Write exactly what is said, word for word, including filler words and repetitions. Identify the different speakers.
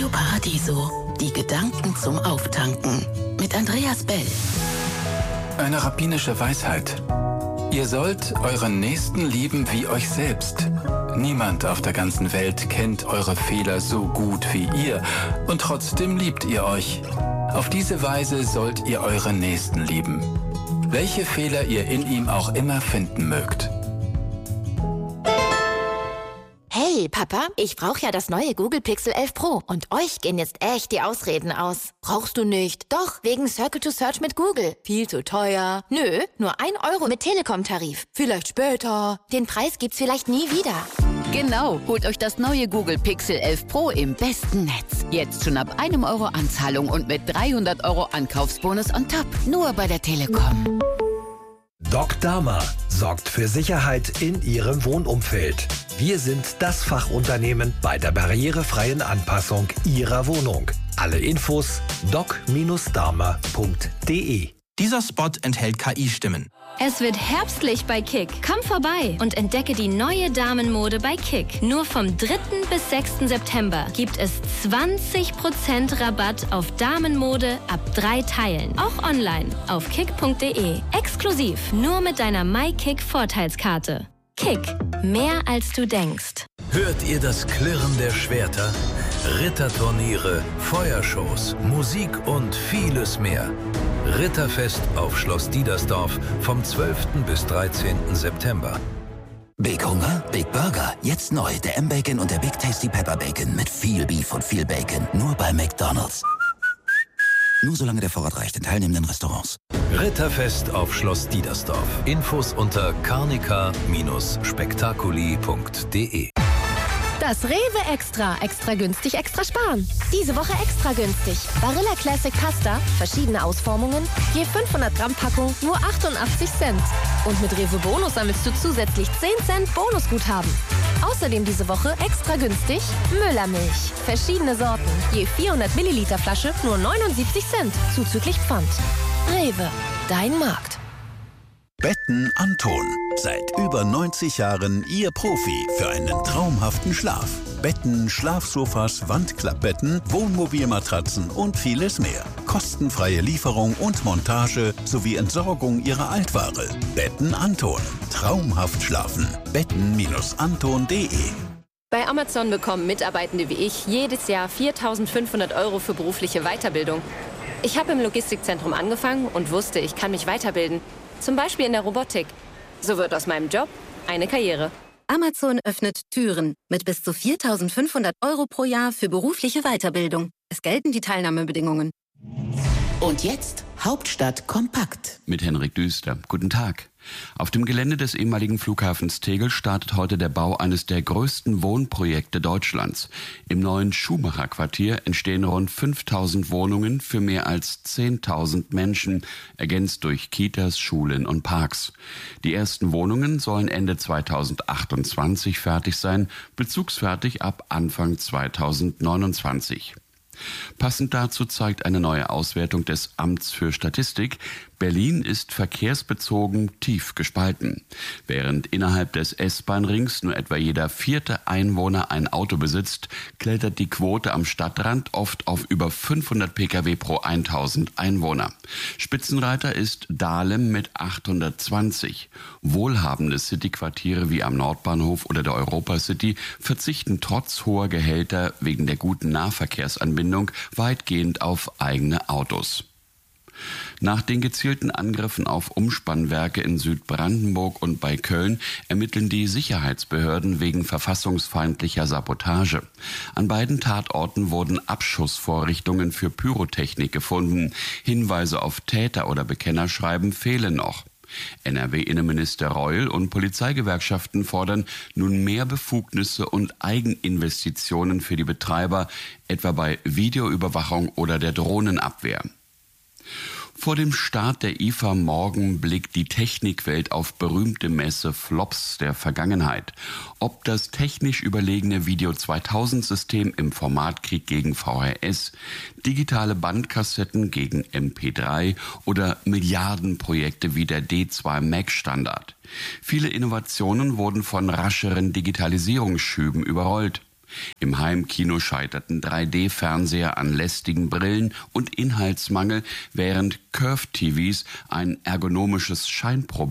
Speaker 1: Radio Paradiso. Die Gedanken zum Auftanken. Mit Andreas Bell.
Speaker 2: Eine rabbinische Weisheit. Ihr sollt euren Nächsten lieben wie euch selbst. Niemand auf der ganzen Welt kennt eure Fehler so gut wie ihr. Und trotzdem liebt ihr euch. Auf diese Weise sollt ihr euren Nächsten lieben. Welche Fehler ihr in ihm auch immer finden mögt.
Speaker 3: Hey, Papa, ich brauche ja das neue Google Pixel elf Pro und euch gehen jetzt echt die Ausreden aus. Brauchst du nicht? Doch, wegen Circle to Search mit Google. Viel zu teuer. Nö, nur ein Euro mit Telekom-Tarif. Vielleicht später. Den Preis gibt's vielleicht nie wieder.
Speaker 4: Genau, holt euch das neue Google Pixel elf Pro im besten Netz. Jetzt schon ab einem Euro Anzahlung und mit dreihundert Euro Ankaufsbonus on top. Nur bei der Telekom.
Speaker 5: Doc Dama sorgt für Sicherheit in Ihrem Wohnumfeld. Wir sind das Fachunternehmen bei der barrierefreien Anpassung Ihrer Wohnung. Alle Infos doc Dama punkt de.
Speaker 6: Dieser Spot enthält K I-Stimmen.
Speaker 7: Es wird herbstlich bei Kick. Komm vorbei und entdecke die neue Damenmode bei Kick. Nur vom dritten bis sechsten September gibt es zwanzig Prozent Rabatt auf Damenmode ab drei Teilen. Auch online auf kick punkt de. Exklusiv nur mit deiner MyKick-Vorteilskarte. Kick. Mehr als du denkst.
Speaker 8: Hört ihr das Klirren der Schwerter? Ritterturniere, Feuershows, Musik und vieles mehr. Ritterfest auf Schloss Diedersdorf vom zwölften bis dreizehnten September.
Speaker 9: Big Hunger, Big Burger. Jetzt neu der M-Bacon und der Big Tasty Pepper Bacon mit viel Beef und viel Bacon. Nur bei McDonald's. Nur solange der Vorrat reicht in teilnehmenden Restaurants.
Speaker 8: Ritterfest auf Schloss Diedersdorf. Infos unter carnica Spektakuli punkt de.
Speaker 10: Das Rewe Extra. Extra günstig, extra sparen. Diese Woche extra günstig. Barilla Classic Pasta, verschiedene Ausformungen, je fünfhundert Gramm Packung, nur achtundachtzig Cent. Und mit Rewe Bonus sammelst du zusätzlich zehn Cent Bonusguthaben. Außerdem diese Woche extra günstig Müllermilch. Verschiedene Sorten, je vierhundert Milliliter Flasche, nur neunundsiebzig Cent, zuzüglich Pfand. Rewe, dein Markt.
Speaker 11: Betten Anton. Seit über neunzig Jahren Ihr Profi für einen traumhaften Schlaf. Betten, Schlafsofas, Wandklappbetten, Wohnmobilmatratzen und vieles mehr. Kostenfreie Lieferung und Montage sowie Entsorgung Ihrer Altware. Betten Anton. Traumhaft schlafen. betten Anton punkt de.
Speaker 12: Bei Amazon bekommen Mitarbeitende wie ich jedes Jahr viertausendfünfhundert Euro für berufliche Weiterbildung. Ich habe im Logistikzentrum angefangen und wusste, ich kann mich weiterbilden. Zum Beispiel in der Robotik. So wird aus meinem Job eine Karriere.
Speaker 13: Amazon öffnet Türen mit bis zu viertausendfünfhundert Euro pro Jahr für berufliche Weiterbildung. Es gelten die Teilnahmebedingungen.
Speaker 1: Und jetzt Hauptstadt kompakt.
Speaker 14: Mit Henrik Düster. Guten Tag. Auf dem Gelände des ehemaligen Flughafens Tegel startet heute der Bau eines der größten Wohnprojekte Deutschlands. Im neuen Schumacher-Quartier entstehen rund fünftausend Wohnungen für mehr als zehntausend Menschen, ergänzt durch Kitas, Schulen und Parks. Die ersten Wohnungen sollen Ende zweitausendachtundzwanzig fertig sein, bezugsfertig ab Anfang zweitausendneunundzwanzig. Passend dazu zeigt eine neue Auswertung des Amts für Statistik, Berlin ist verkehrsbezogen tief gespalten. Während innerhalb des S-Bahn-Rings nur etwa jeder vierte Einwohner ein Auto besitzt, klettert die Quote am Stadtrand oft auf über fünfhundert Pkw pro tausend Einwohner. Spitzenreiter ist Dahlem mit achthundertzwanzig. Wohlhabende Cityquartiere wie am Nordbahnhof oder der Europa City verzichten trotz hoher Gehälter wegen der guten Nahverkehrsanbindung weitgehend auf eigene Autos. Nach den gezielten Angriffen auf Umspannwerke in Südbrandenburg und bei Köln ermitteln die Sicherheitsbehörden wegen verfassungsfeindlicher Sabotage. An beiden Tatorten wurden Abschussvorrichtungen für Pyrotechnik gefunden. Hinweise auf Täter oder Bekennerschreiben fehlen noch. N R W-Innenminister Reul und Polizeigewerkschaften fordern nun mehr Befugnisse und Eigeninvestitionen für die Betreiber, etwa bei Videoüberwachung oder der Drohnenabwehr. Vor dem Start der I F A morgen blickt die Technikwelt auf berühmte Messe-Flops der Vergangenheit. Ob das technisch überlegene Video zweitausend-System im Formatkrieg gegen V H S, digitale Bandkassetten gegen M P drei oder Milliardenprojekte wie der D zwei Mac-Standard. Viele Innovationen wurden von rascheren Digitalisierungsschüben überrollt. Im Heimkino scheiterten drei D Fernseher an lästigen Brillen und Inhaltsmangel, während Curved-T Vs ein ergonomisches Scheinproblem